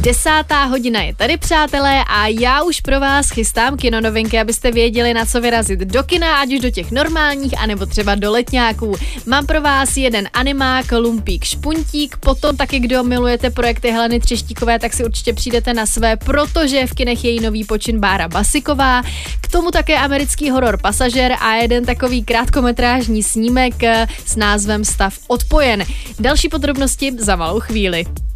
10:00 je tady, přátelé, a já už pro vás chystám kinonovinky, abyste věděli, na co vyrazit do kina, ať už do těch normálních, anebo třeba do letňáků. Mám pro vás jeden animák, Lumpík Špuntík, potom taky, kdo milujete projekty Heleny Třeštíkové, tak si určitě přijdete na své, protože v kinech je její nový počin Bára Basiková, k tomu také americký horor Pasažér a jeden takový krátkometrážní snímek s názvem Stav odpojen. Další podrobnosti za malou chvíli.